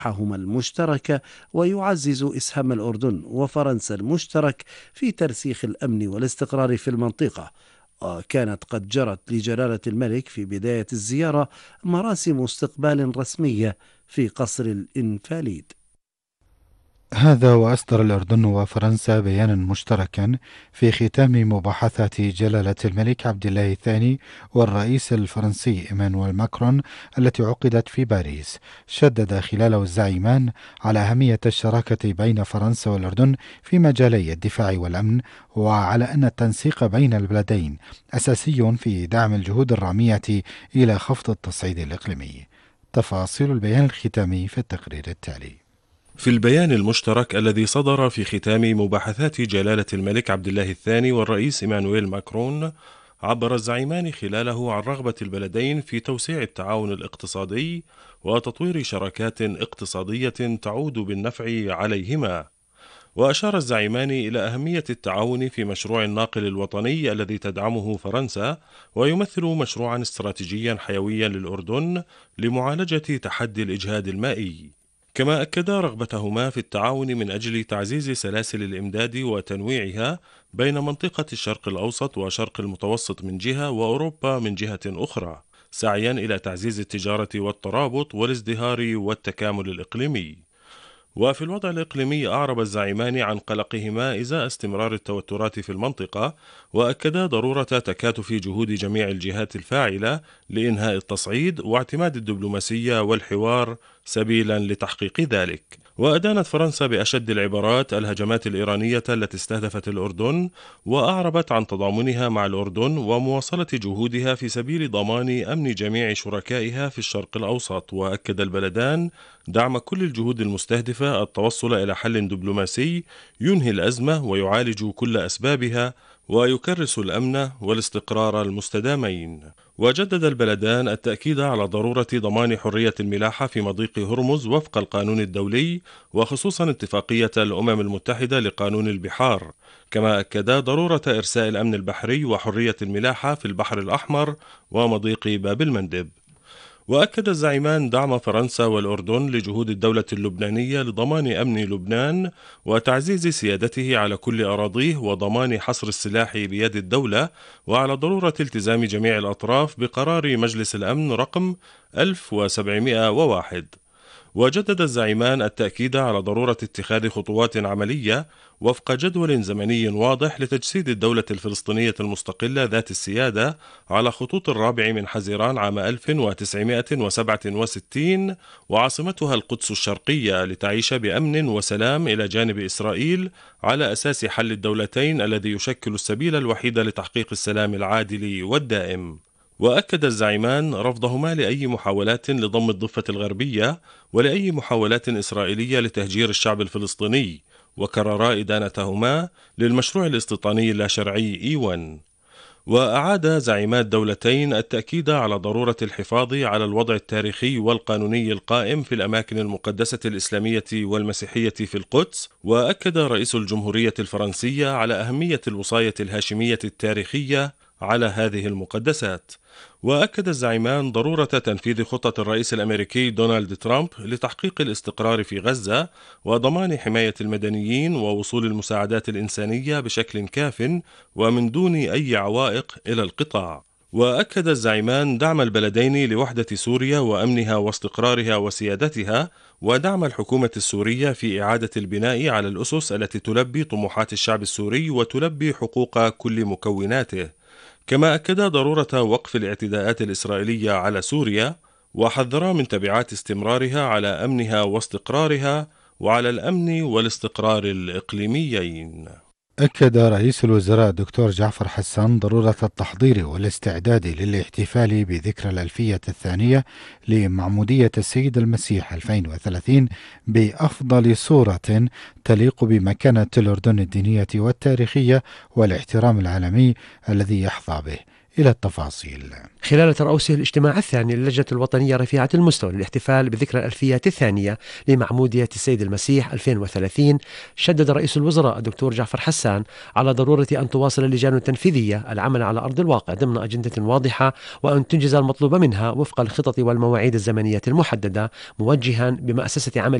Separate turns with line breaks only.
مصالحهما المشتركة، ويعزز إسهام الأردن وفرنسا المشترك في ترسيخ الأمن والاستقرار في المنطقة. وكانت قد جرت لجلالة الملك في بداية الزيارة مراسم استقبال رسمية في قصر الإنفاليد.
هذا وأصدر الأردن وفرنسا بيانا مشتركا في ختام مباحثات جلالة الملك عبد الله الثاني والرئيس الفرنسي إيمانويل ماكرون التي عقدت في باريس. شدد خلاله الزعيمان على أهمية الشراكة بين فرنسا والأردن في مجالي الدفاع والأمن، وعلى أن التنسيق بين البلدين أساسي في دعم الجهود الرامية إلى خفض التصعيد الإقليمي. تفاصيل البيان الختامي في التقرير التالي.
في البيان المشترك الذي صدر في ختام مباحثات جلالة الملك عبد الله الثاني والرئيس إيمانويل ماكرون، عبر الزعيمان خلاله عن رغبة البلدين في توسيع التعاون الاقتصادي وتطوير شراكات اقتصادية تعود بالنفع عليهما. وأشار الزعيمان إلى أهمية التعاون في مشروع الناقل الوطني الذي تدعمه فرنسا، ويمثل مشروعا استراتيجيا حيويا للأردن لمعالجة تحدي الإجهاد المائي. كما أكدا رغبتهما في التعاون من أجل تعزيز سلاسل الإمداد وتنويعها بين منطقة الشرق الأوسط وشرق المتوسط من جهة وأوروبا من جهة أخرى، سعيا إلى تعزيز التجارة والترابط والازدهار والتكامل الإقليمي. وفي الوضع الإقليمي أعرب الزعيمان عن قلقهما إزاء استمرار التوترات في المنطقة، وأكدا ضرورة تكاتف جهود جميع الجهات الفاعلة لإنهاء التصعيد واعتماد الدبلوماسية والحوار سبيلا لتحقيق ذلك. وأدانت فرنسا بأشد العبارات الهجمات الإيرانية التي استهدفت الأردن، وأعربت عن تضامنها مع الأردن ومواصلة جهودها في سبيل ضمان أمن جميع شركائها في الشرق الأوسط. وأكد البلدان دعم كل الجهود المستهدفة التوصل إلى حل دبلوماسي ينهي الأزمة ويعالج كل أسبابها ويكرس الأمن والاستقرار المستدامين. وجدد البلدان التأكيد على ضرورة ضمان حرية الملاحة في مضيق هرمز وفق القانون الدولي، وخصوصا اتفاقية الأمم المتحدة لقانون البحار. كما أكدا ضرورة إرساء الأمن البحري وحرية الملاحة في البحر الأحمر ومضيق باب المندب. وأكد الزعيمان دعم فرنسا والأردن لجهود الدولة اللبنانية لضمان أمن لبنان وتعزيز سيادته على كل أراضيه وضمان حصر السلاح بيد الدولة، وعلى ضرورة التزام جميع الأطراف بقرار مجلس الأمن رقم 1701. وجدد الزعيمان التأكيد على ضرورة اتخاذ خطوات عملية وفق جدول زمني واضح لتجسيد الدولة الفلسطينية المستقلة ذات السيادة على خطوط 4 من حزيران عام 1967، وعاصمتها القدس الشرقية، لتعيش بأمن وسلام إلى جانب إسرائيل على أساس حل الدولتين الذي يشكل السبيل الوحيد لتحقيق السلام العادل والدائم. وأكد الزعيمان رفضهما لأي محاولات لضم الضفة الغربية ولأي محاولات إسرائيلية لتهجير الشعب الفلسطيني، وكررا إدانتهما للمشروع الاستيطاني اللاشرعي E1. وأعاد زعيما الدولتين التأكيد على ضرورة الحفاظ على الوضع التاريخي والقانوني القائم في الأماكن المقدسة الإسلامية والمسيحية في القدس. وأكد رئيس الجمهورية الفرنسية على أهمية الوصاية الهاشمية التاريخية على هذه المقدسات. وأكد الزعيمان ضرورة تنفيذ خطة الرئيس الأمريكي دونالد ترامب لتحقيق الاستقرار في غزة وضمان حماية المدنيين ووصول المساعدات الإنسانية بشكل كاف ومن دون أي عوائق إلى القطاع. وأكد الزعيمان دعم البلدين لوحدة سوريا وأمنها واستقرارها وسيادتها، ودعم الحكومة السورية في إعادة البناء على الأسس التي تلبي طموحات الشعب السوري وتلبي حقوق كل مكوناته. كما أكد ضرورة وقف الاعتداءات الإسرائيلية على سوريا، وحذر من تبعات استمرارها على أمنها واستقرارها وعلى الأمن والاستقرار الإقليميين.
أكد رئيس الوزراء الدكتور جعفر حسان ضرورة التحضير والاستعداد للاحتفال بذكرى الألفية الثانية لمعمودية السيد المسيح 2030 بأفضل صورة تليق بمكانة الأردن الدينية والتاريخية والاحترام العالمي الذي يحظى به، إلى التفاصيل.
خلال ترأسه الاجتماع الثاني للجنة الوطنية رفيعة المستوى للاحتفال بذكرى الألفية الثانية لمعمودية السيد المسيح 2030، شدد رئيس الوزراء الدكتور جعفر حسان على ضرورة أن تواصل اللجان التنفيذية العمل على أرض الواقع ضمن أجندة واضحة، وأن تنجز المطلوب منها وفق الخطط والمواعيد الزمنية المحددة، موجها بمؤسسة عمل